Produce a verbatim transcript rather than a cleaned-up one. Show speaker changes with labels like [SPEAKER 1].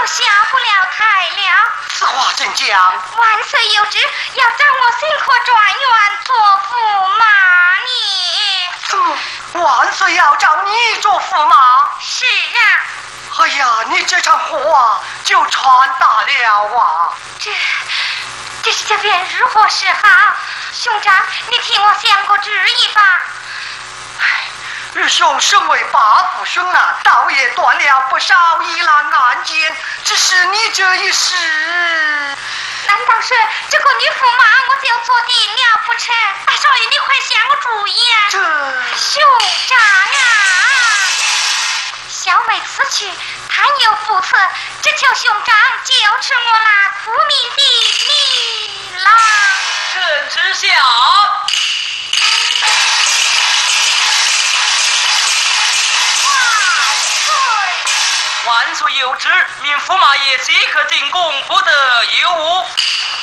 [SPEAKER 1] 下不了台了。
[SPEAKER 2] 此话怎讲？
[SPEAKER 1] 万岁有旨，要掌我新科状元做驸马呢。
[SPEAKER 2] 嗯，万岁要找你做驸马。
[SPEAKER 1] 是啊。
[SPEAKER 2] 哎呀，你这场祸啊，就传大了啊！
[SPEAKER 1] 这，这是这便如何是好？兄长，你替我想个主意吧。
[SPEAKER 2] 日兄身为八府兄啊，倒也断了不少疑难案件，只是你这一事，
[SPEAKER 1] 难道是这个女驸马我就做定了不成？大少爷，你快想个主意啊！
[SPEAKER 2] 这
[SPEAKER 1] 兄长啊，小妹此去堪有不测，只求兄长就是我那苦命的女郎。
[SPEAKER 3] 朕知晓。万岁有旨，命驸马爷即刻进宫，不得有误。